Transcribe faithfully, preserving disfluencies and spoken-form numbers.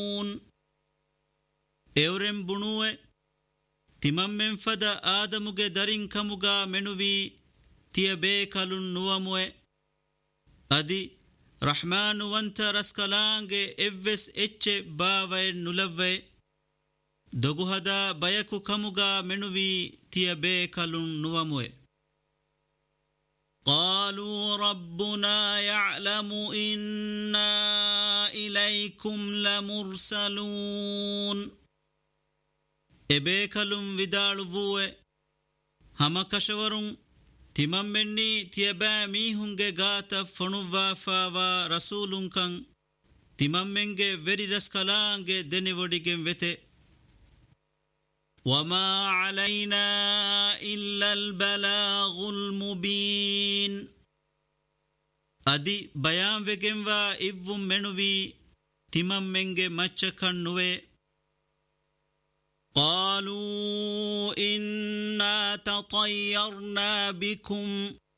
Euren bunue timammen fada Adamuge darin kamuga menuvi tiya bekalun nuwamue adi Rahmanu wanta raskalange evves ecce baavae nulavve doguhada bayaku kamuga menuvi tiya bekalun nuwamue قالوا ربنا يعلم إنا إليكم لمرسلون إبيكلم vidaluvue hama kashawarun timammenni tiyaba mihunge gata fonuva fawa rasulun kan timammenge veri raskalange denivodigen vete وما علينا إلا البلاغ المبين أدي بيان وجنوا إبوم منوي تمام منج مچكن نوي قالوا إنا تطيرنا بكم